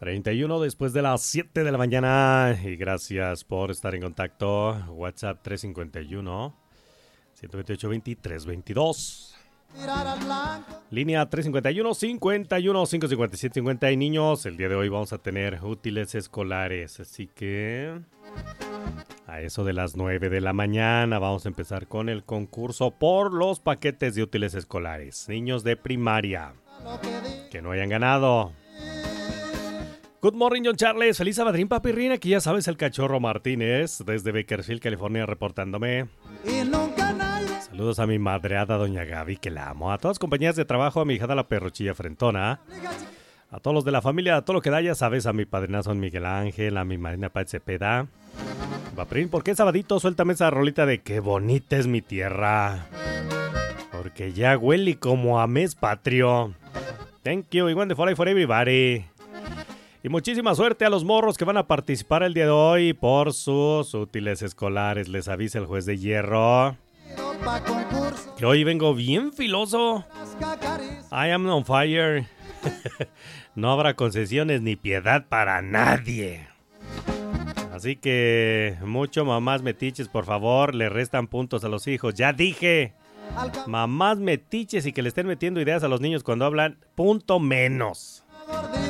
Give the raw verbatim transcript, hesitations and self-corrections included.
treinta y uno después de las siete de la mañana. Y gracias por estar en contacto. WhatsApp tres cinco uno, uno dos ocho, dos tres dos dos. Línea tres cinco uno, cinco uno, cinco cinco siete cincuenta. Y niños, el día de hoy vamos a tener útiles escolares. Así que a eso de las nueve de la mañana vamos a empezar con el concurso por los paquetes de útiles escolares. Niños de primaria que no hayan ganado. Good morning, John Charles. Feliz Sabadrín, papirrín. Aquí ya sabes, el Cachorro Martínez, desde Bakersfield, California, reportándome. Saludos a mi madreada, doña Gaby, que la amo. A todas las compañías de trabajo, a mi hijada la perrochilla frentona. A todos los de la familia, a todo lo que da, ya sabes, a mi padrinazo Miguel Ángel, a mi madrina Paz Cepeda. Papirrín, ¿por qué sabadito? Suéltame esa rolita de qué bonita es mi tierra. Porque ya huele como a mes patrio. Thank you, y wonderful for everybody. Y muchísima suerte a los morros que van a participar el día de hoy por sus útiles escolares. Les avisa el juez de hierro que hoy vengo bien filoso. I am on fire. No habrá concesiones ni piedad para nadie. Así que mucho mamás metiches, por favor, le restan puntos a los hijos. Ya dije, mamás metiches y que le estén metiendo ideas a los niños cuando hablan, punto menos.